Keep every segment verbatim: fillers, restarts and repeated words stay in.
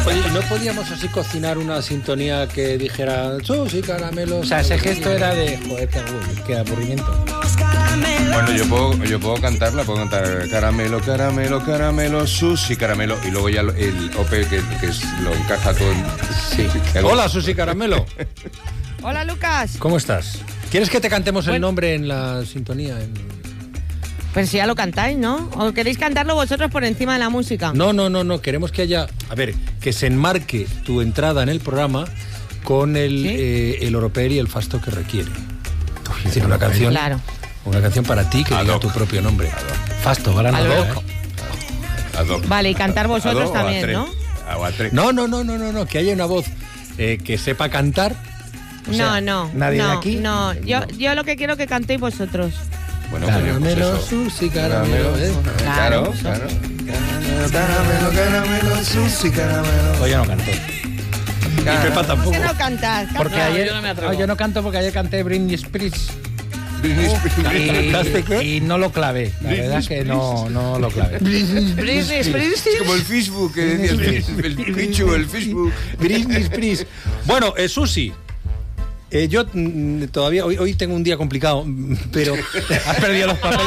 Oye, ¿y no podíamos así cocinar una sintonía que dijera sushi, caramelo? O sea, ese gesto era de, joder, qué, aburri- qué aburrimiento. Bueno, yo puedo, yo puedo cantarla, puedo cantar caramelo, caramelo, caramelo, sushi, caramelo, y luego ya lo- el O P que, que es- lo encaja todo en... Sí. Hola, sushi, caramelo. Hola, Lucas. ¿Cómo estás? ¿Quieres que te cantemos el Bueno. nombre en la sintonía? En- Pues si ya lo cantáis, ¿no? ¿O queréis cantarlo vosotros por encima de la música? No, no, no, no. Queremos que haya... A ver, que se enmarque tu entrada en el programa con el, ¿Sí? eh, el oropel y el fasto que requiere. Es decir, una canción... Claro. Una canción para ti que Ad diga hoc. tu propio nombre. Fasto, gran Ad ad hoc. hoc. Ad hoc. Vale, y cantar vosotros Ad hoc o a también, tres. ¿no? O a tres. No, no, no, no, no, no. Que haya una voz eh, que sepa cantar. O sea, no, no. ¿nadie de no, aquí? No, yo, yo lo que quiero que cantéis vosotros. Bueno, pues yo, pues Caramelo, eso. sushi, caramelo. ¿eh? Claro, claro. Caramelo, caramelo, sushi, caramelo. Hoy yo no canto. Y Pepa tampoco. ¿Por qué no cantas? Porque Canta. ayer, yo no me atrevo. ah, yo no canto porque ayer canté Britney Spears Britney ¿Cantaste qué? y, y no lo clavé. La verdad es que no, no lo clavé. Britney Spears. Es como el Facebook, que decías, el bicho, el Facebook. Britney Spears. Bueno, eh, Susi. Eh, yo mm, todavía, hoy, hoy tengo un día complicado, mm, pero Has perdido los papeles.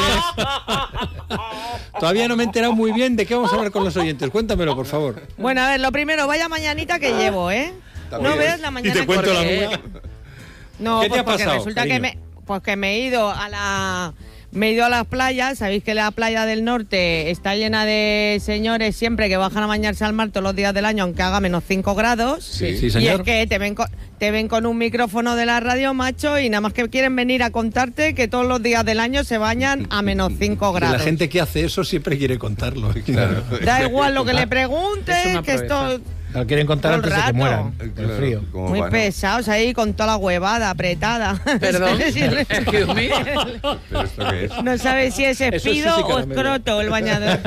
todavía no me he enterado muy bien de qué vamos a hablar con los oyentes. Cuéntamelo, por favor. Bueno, a ver, lo primero, vaya mañanita que llevo, ¿eh? También. No veas la mañana Y te cuento la que- mía. No, ¿Qué te pues ha porque pasado, resulta cariño? que me, pues que me he ido a la me he ido a las playas. Sabéis que la playa del norte está llena de señores siempre que bajan a bañarse al mar todos los días del año, aunque haga menos cinco grados. Sí, sí, Y señor. es que te ven, con, te ven con un micrófono de la radio, macho, y nada más que quieren venir a contarte que todos los días del año se bañan a menos cinco Que grados. la gente que hace eso siempre quiere contarlo. Claro. Da igual lo que le Es preguntes, una que esto... Lo quieren contar Todo el antes de que rato. mueran. Claro, El frío. ¿cómo Muy va, no? pesados ahí con toda la huevada apretada. Perdón. Sí, Excuse me. ¿Pero esto qué es? No sabes si es Eso sí, espido sí, o caramelo. escroto el bañador.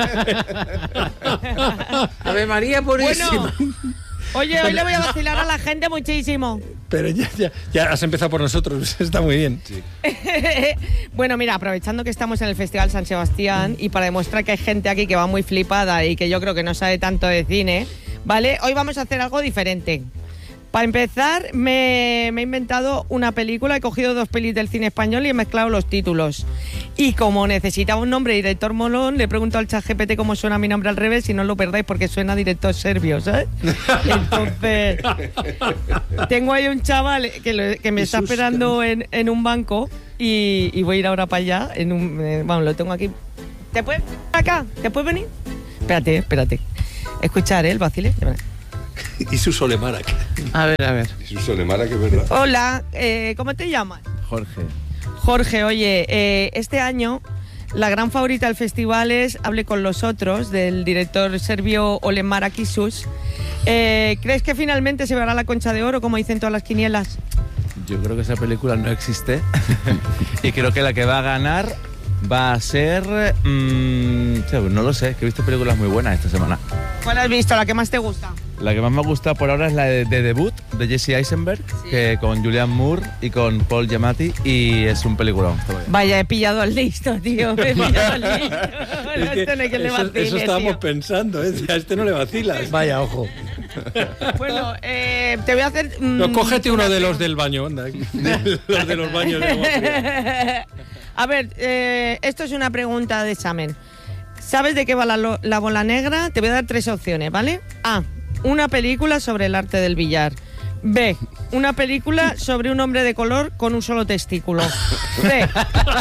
Ave María Purísima. Bueno, oye, hoy le voy a vacilar a la gente muchísimo. Pero ya, ya, ya has empezado por nosotros, está muy bien. Bueno, mira, aprovechando que estamos en el Festival San Sebastián y para demostrar que hay gente aquí que va muy flipada y que yo creo que no sabe tanto de cine, ¿vale? Hoy vamos a hacer algo diferente. Para empezar, me, me he inventado una película, he cogido dos pelis del cine español y he mezclado los títulos. Y como necesitaba un nombre director molón, le he preguntado al ChatGPT cómo suena mi nombre al revés, y no lo perdáis porque suena director serbio, ¿sabes? Entonces, tengo ahí un chaval que, lo- que me está Jesús, esperando en, en un banco y, y voy a ir ahora para allá. En un, eh, bueno, lo tengo aquí. ¿Te puedes venir acá? ¿Te puedes venir? Espérate, espérate. Escuchar, ¿eh? El vacile. Y su Solemara. A ver, a ver. Es un Solemara, que es verdad. Hola, eh, ¿cómo te llamas? Jorge. Jorge, oye, eh, este año la gran favorita del festival es Hable con los otros, del director serbio Olemara Kisus. Eh, ¿Crees que finalmente se verá la Concha de Oro, como dicen todas las quinielas? Yo creo que esa película no existe y creo que la que va a ganar va a ser... mmm, no lo sé, que he visto películas muy buenas esta semana. ¿Cuál has visto? ¿La que más te gusta? La que más me gusta por ahora es la de, de Debut, de Jesse Eisenberg, que con Julianne Moore y con Paul Giamatti, y es un peliculón. Está muy bien. Vaya, he pillado al listo, tío. He pillado al listo. Es que Esto no hay que le eso, vacile, eso estábamos tío. pensando, ¿eh? A este no le vacilas. Vaya, ojo. Bueno, eh, te voy a hacer... mm, No, cógete uno una de los pregunta. del baño, anda. De los de los baños de agua fría. A ver, eh, esto es una pregunta de examen. ¿Sabes de qué va la, lo- la bola negra? Te voy a dar tres opciones, ¿vale? A, una película sobre el arte del billar. B, una película sobre un hombre de color con un solo testículo. C,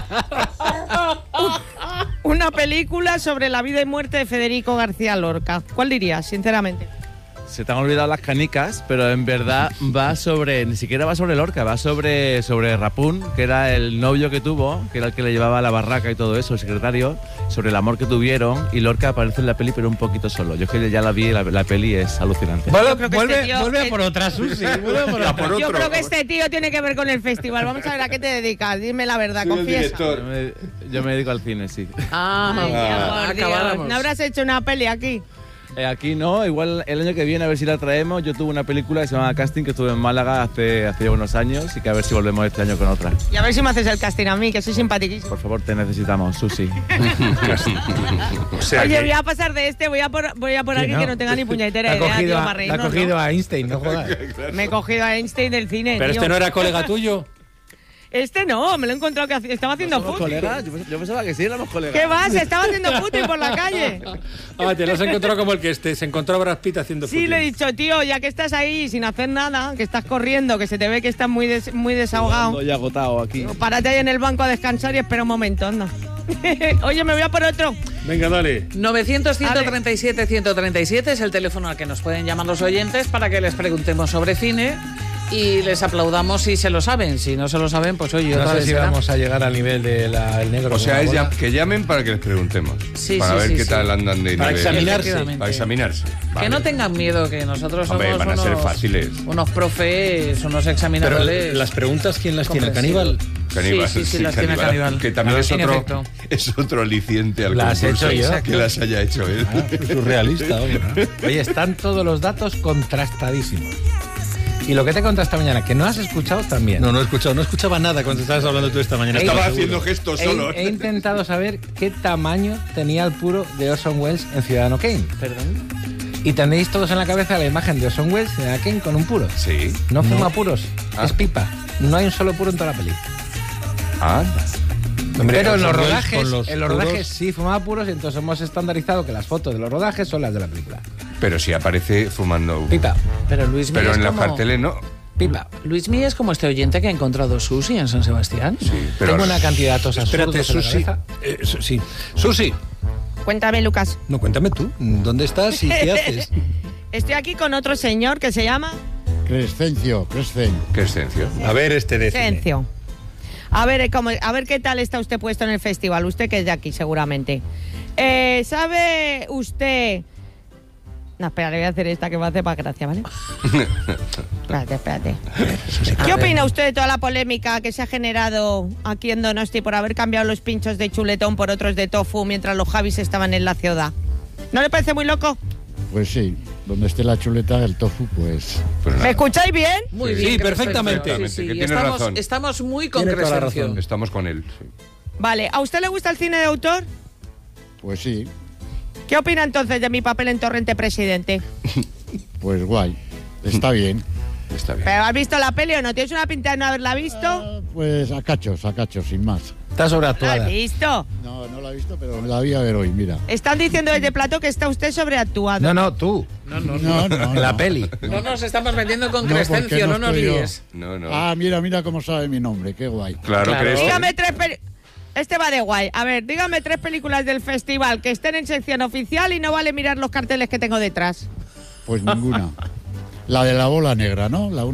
una película sobre la vida y muerte de Federico García Lorca. ¿Cuál dirías, sinceramente? Se te han olvidado las canicas, pero en verdad va sobre... Ni siquiera va sobre Lorca, va sobre, sobre Rapún, que era el novio que tuvo, que era el que le llevaba a la barraca y todo eso, el secretario, sobre el amor que tuvieron, y Lorca aparece en la peli, pero un poquito solo. Yo es que ya la vi, la, la peli es alucinante. Vuelve, creo que vuelve, este tío- vuelve a eh, por otra, Susi. Vuelve a por Ya, otra. por Yo otro. creo que este tío tiene que ver con el festival. Vamos a ver a qué te dedicas. Dime la verdad, Soy el confiesa. director. Yo me, yo me dedico al cine, sí. Ah, Ay, Ah, por Dios. acabáramos. ¿No habrás hecho una peli aquí? Eh, aquí no, igual el año que viene a ver si la traemos. Yo tuve una película que se llama Casting que estuve en Málaga hace, hace ya unos años y que a ver si volvemos este año con otra. Y a ver si me haces el casting a mí, que soy simpaticísimo. Por favor, te necesitamos, Susi. O sea Oye, que- voy a pasar de este, voy a por, voy a por Sí, alguien que no tenga ni puñetera La ha idea, cogido tío, a- para la ha reírnos, cogido ¿no? a Einstein, no jodas. Me he cogido a Einstein del cine, Pero tío. este no era colega tuyo. Este no, me lo he encontrado que hace- estaba haciendo ¿Somos footing. colegas? Yo, pens- yo pensaba que sí, éramos colegas. ¿Qué vas? Estaba haciendo footing por la calle. Ah, te lo has encontrado como el que este, se encontró a Brad Pitt haciendo Sí, footing. le he dicho, tío, ya que estás ahí sin hacer nada, que estás corriendo, que se te ve que estás muy, des- muy desahogado, Estoy agotado aquí. párate ahí en el banco a descansar y espera un momento, anda. Oye, me voy a por otro. Venga, dale. novecientos, ciento treinta y siete, ciento treinta y siete es el teléfono al que nos pueden llamar los oyentes para que les preguntemos sobre cine y les aplaudamos si se lo saben. Si no se lo saben, pues oye, No otra sé vez si será. vamos a llegar al nivel del negro. O con sea, la es bola. ya- que llamen para que les preguntemos. Sí, para sí, ver sí, qué sí. tal andan de Para nivel. examinarse. Efectivamente. Para examinarse. Que Vale. no tengan miedo, que nosotros Hombre, somos van a unos, ser fáciles. unos profes, unos Pero examinadores. las preguntas, ¿quién las tiene? ¿El caníbal? Caníbal, Sí, sí, sí, las tiene Caníbal. Que también es En otro, efecto. es otro aliciente al Las he concurso. hecho yo. Que las haya hecho él. Surrealista, oye. Oye, están todos los datos contrastadísimos. Y lo que te he contado esta mañana, que no has escuchado también. No, no he escuchado, no escuchaba nada cuando estabas hablando tú esta mañana. Ey, Estaba Seguro. haciendo gestos He, solo. he intentado saber qué tamaño tenía el puro de Orson Welles en Ciudadano Kane. Perdón. Y tenéis todos en la cabeza la imagen de Orson Welles, Ciudadano Kane, con un puro. Sí. No fuma puros, Ah. es pipa. No hay un solo puro en toda la peli. Anda. Hombre, Pero en los Orson Welles rodajes, con los en los puros- rodajes sí fumaba puros y entonces hemos estandarizado que las fotos de los rodajes son las de la película. Pero si aparece fumando. Pipa, Pero Luis Pero en es los como... carteles no. pipa. Luis Mí es como este oyente que ha encontrado Susi en San Sebastián. Sí, pero Tengo una cantidad de datos Espérate, absurdos en la Susi. cabeza. Eh, su- sí. Susi, Cuéntame, Lucas. no, cuéntame tú. ¿Dónde estás y qué haces? Estoy aquí con otro señor que se llama Crescencio, Crescen. Qué extensión. A ver, este de cine. Sencio. A ver, eh, cómo- a ver qué tal está usted puesto en el festival. Usted que es de aquí, seguramente. Eh, ¿Sabe usted...? No, espera, le voy a hacer esta que me hace más gracia, ¿vale? Espérate, espérate. ¿Qué opina usted de toda la polémica que se ha generado aquí en Donosti por haber cambiado los pinchos de chuletón por otros de tofu mientras los Javis estaban en la ciudad? ¿No le parece muy loco? Pues sí, donde esté la chuleta, el tofu, pues... Pues ¿Me nada, escucháis bien? Muy Sí, bien. sí, Crescencio. perfectamente. Sí, sí, Que y tiene estamos, razón. estamos muy con Tiene toda la Crescencio. razón. estamos con él. sí. Vale, ¿a usted le gusta el cine de autor? Pues sí, ¿Qué opina entonces de mi papel en Torrente Presidente? pues guay. Está bien. Está bien. ¿Pero has visto la peli o no? ¿Tienes una pinta de no haberla visto? Ah, Pues a cachos, a cachos, sin más. Está ¿La has sobreactuada. visto? No, no la he visto, pero la voy a ver hoy, mira. Están diciendo desde Plato que está usted sobreactuado. No, no, tú. No, no, No, no, En la no. peli. No nos estamos metiendo con No, Crescencio, porque no, no nos estoy yo. líes. No, no. Ah, mira, mira cómo sabe mi nombre, qué guay. claro, claro. crees. Dígame tres peli- Este va de guay. A ver, dígame tres películas del festival que estén en sección oficial y no vale mirar los carteles que tengo detrás. Pues ninguna. La de la bola negra, ¿no? La